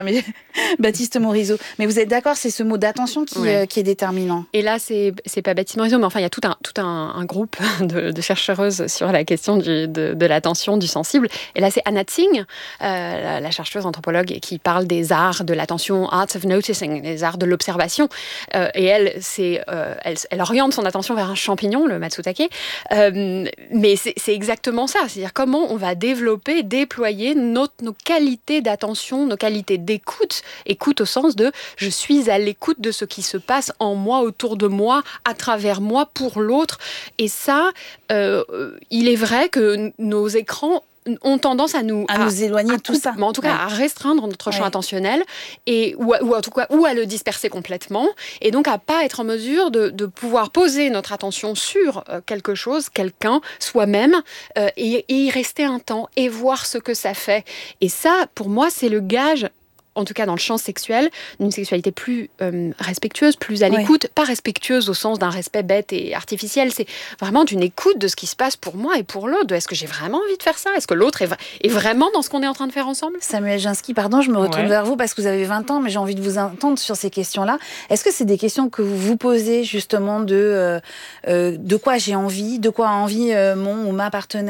Mais, Baptiste Morisot. Mais vous êtes d'accord, c'est ce mot d'attention qui est déterminant. Et là, c'est pas Baptiste Morisot, mais enfin, il y a tout un groupe de chercheuses sur la question de l'attention, du sensible. Et là, c'est Anna Tsing, la chercheuse anthropologue, qui parle des arts de l'attention, arts of noticing, les arts de l'observation. Et elle oriente son attention vers un champignon, le matsutake. Mais c'est exactement ça. C'est-à-dire comment on va développer, déployer nos qualités d'attention, nos qualités écoute au sens de je suis à l'écoute de ce qui se passe en moi, autour de moi, à travers moi, pour l'autre. Et ça, il est vrai que nos écrans ont tendance à nous éloigner de tout ça. Mais en tout cas, à restreindre notre champ attentionnel ou en tout cas, ou à le disperser complètement. Et donc, à pas être en mesure de pouvoir poser notre attention sur quelque chose, quelqu'un, soi-même, et y rester un temps et voir ce que ça fait. Et ça, pour moi, c'est le gage, en tout cas dans le champ sexuel, d'une sexualité plus respectueuse, plus à l'écoute, pas respectueuse au sens d'un respect bête et artificiel, c'est vraiment d'une écoute de ce qui se passe pour moi et pour l'autre. Est-ce que j'ai vraiment envie de faire ça ? Est-ce que l'autre est vraiment dans ce qu'on est en train de faire ensemble ? Samuel Ginsky, pardon, je me retourne vers vous parce que vous avez 20 ans, mais j'ai envie de vous entendre sur ces questions-là. Est-ce que c'est des questions que vous vous posez justement de quoi j'ai envie, de quoi a envie mon ou ma partenaire ?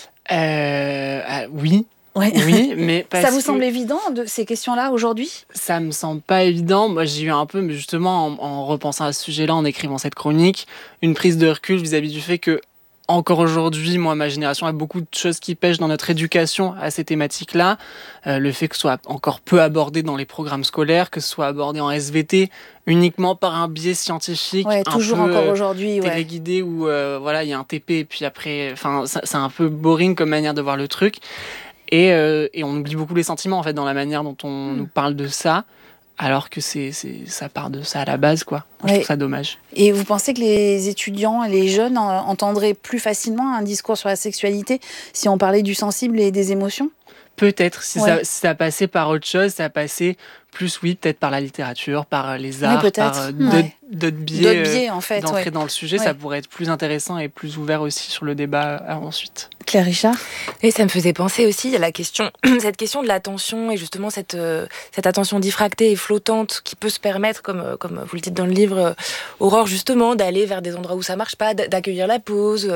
Oui. Ouais. Oui, mais ça vous semble évident, ces questions-là, aujourd'hui ? Ça me semble pas évident. Moi, j'ai eu un peu, mais justement, en repensant à ce sujet-là, en écrivant cette chronique, une prise de recul vis-à-vis du fait que, encore aujourd'hui, moi, ma génération a beaucoup de choses qui pêchent dans notre éducation à ces thématiques-là. Le fait que ce soit encore peu abordé dans les programmes scolaires, que ce soit abordé en SVT uniquement par un biais scientifique, toujours un peu encore aujourd'hui, téléguidé où il y a un TP et puis après, c'est un peu boring comme manière de voir le truc. Et on oublie beaucoup les sentiments en fait dans la manière dont on nous parle de ça, alors que ça part de ça à la base, quoi. Je trouve ça dommage. Et vous pensez que les étudiants et les jeunes entendraient plus facilement un discours sur la sexualité si on parlait du sensible et des émotions ? Peut-être, si ça passait par autre chose, ça passait plus, peut-être par la littérature, par les arts, par d'autres biais en fait, d'entrer dans le sujet, ça pourrait être plus intéressant et plus ouvert aussi sur le débat ensuite. Claire Richard ? Et ça me faisait penser aussi à cette question de l'attention et justement cette attention diffractée et flottante qui peut se permettre, comme vous le dites dans le livre, Aurore, justement, d'aller vers des endroits où ça marche pas, d'accueillir la pause,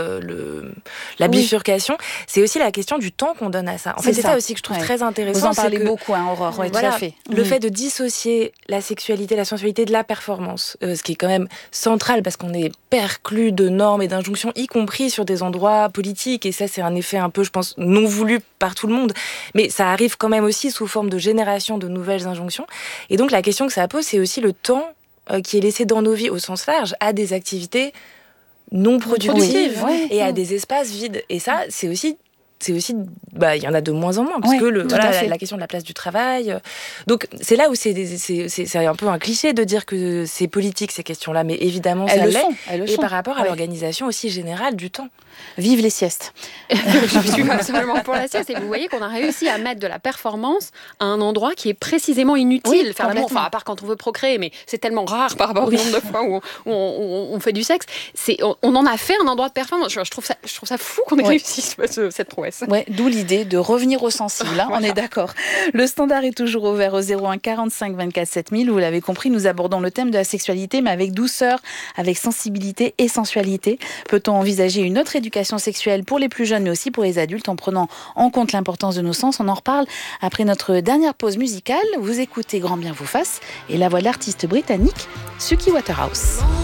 la bifurcation. C'est aussi la question du temps qu'on donne à ça. En fait, c'est ça aussi que je trouve très intéressant. Vous en parlez beaucoup, Aurore, tout à fait. Le fait de dissocier la sexualité, la sensualité de la performance, ce qui est quand même central parce qu'on est perclus de normes et d'injonctions, y compris sur des endroits politiques, et ça c'est un effet un peu, je pense, non voulu par tout le monde, mais ça arrive quand même aussi sous forme de génération de nouvelles injonctions. Et donc la question que ça pose, c'est aussi le temps qui est laissé dans nos vies au sens large à des activités non productives et à des espaces vides. Et ça, c'est aussi il y en a de moins en moins parce que la question de la place du travail. Donc c'est là où c'est un peu un cliché de dire que c'est politique ces questions-là, mais évidemment ça l'est. Et par rapport à l'organisation aussi générale du temps. Vive les siestes. Je suis absolument pour la sieste. Et vous voyez qu'on a réussi à mettre de la performance à un endroit qui est précisément inutile. À part quand on veut procréer, mais c'est tellement rare par rapport au nombre de fois où on fait du sexe. On en a fait un endroit de performance. Je trouve ça fou qu'on ait réussi cette prouesse. D'où l'idée de revenir au sensible. On est d'accord. Le standard est toujours ouvert au 01 45 24 7000. Vous l'avez compris, nous abordons le thème de la sexualité, mais avec douceur, avec sensibilité et sensualité. Peut-on envisager une autre éducation sexuelle pour les plus jeunes, mais aussi pour les adultes, en prenant en compte l'importance de nos sens ? On en reparle après notre dernière pause musicale. Vous écoutez Grand Bien vous fasse, et la voix de l'artiste britannique Suki Waterhouse.